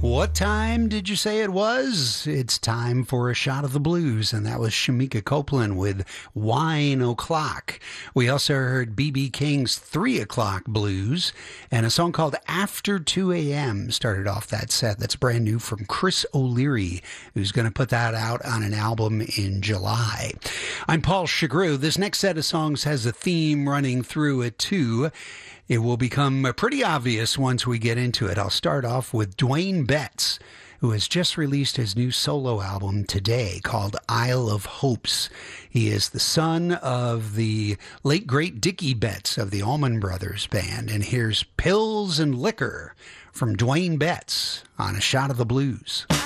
What time did you say it was? It's time for a shot of the blues, and that was Shamika Copeland with Wine O'Clock. We also heard B.B. King's 3 O'Clock Blues, and a song called After 2 a.m. started off that set. That's brand new from Chris O'Leary, who's going to put that out on an album in July. I'm Paul Chagru. This next set of songs has a theme running through it, too. It will become pretty obvious once we get into it. I'll start off with Duane Betts, who has just released his new solo album today called Isle of Hopes. He is the son of the late, great Dickie Betts of the Allman Brothers Band. And here's Pills and Liquor from Duane Betts on A Shot of the Blues.